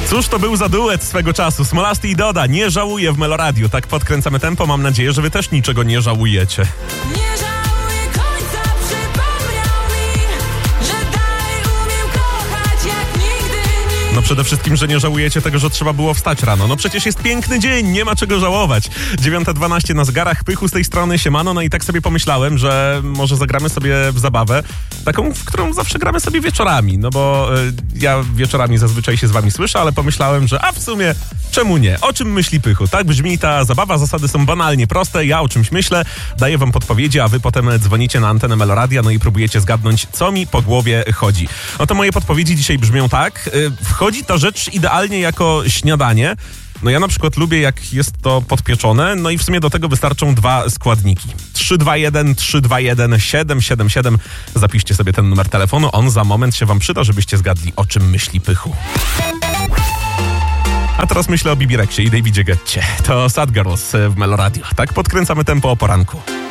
Cóż to był za duet swego czasu? Smolasty i Doda, nie żałuję w Meloradiu. Tak podkręcamy tempo, mam nadzieję, że wy też niczego nie żałujecie. Nie żałuję końca, przypomniał mi, że dalej umiem kochać jak nigdy nic. No przede wszystkim, że nie żałujecie tego, że trzeba było wstać rano. No przecież jest piękny dzień, nie ma czego żałować. 9:12 na zegarach, Pychu z tej strony, siemano. No i tak sobie pomyślałem, że może zagramy sobie w zabawę, taką, w którą zawsze gramy sobie wieczorami. No bo ja wieczorami zazwyczaj się z wami słyszę, ale pomyślałem, że w sumie czemu nie? O czym myśli Pychu? Tak brzmi ta zabawa, zasady są banalnie proste. Ja o czymś myślę, daję wam podpowiedzi, a wy potem dzwonicie na antenę Meloradia, no i próbujecie zgadnąć, co mi po głowie chodzi. No to moje podpowiedzi dzisiaj brzmią tak. Wchodzi ta rzecz idealnie jako śniadanie. No ja na przykład lubię, jak jest to podpieczone, no i w sumie do tego wystarczą dwa składniki. 321 321 777. Zapiszcie sobie ten numer telefonu, on za moment się wam przyda, żebyście zgadli, o czym myśli Pychu. A teraz myślę o Bibi Rexie i Davidzie Getcie. To Sad Girls w Meloradio. Tak podkręcamy tempo o poranku.